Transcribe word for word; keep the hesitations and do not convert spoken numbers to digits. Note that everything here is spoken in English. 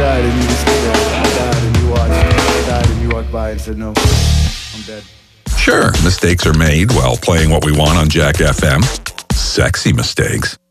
died and you were still there. I died and you watched. I died and you walked by and said, no, I'm dead. Sure, mistakes are made while playing what we want on Jack F M. Sexy mistakes.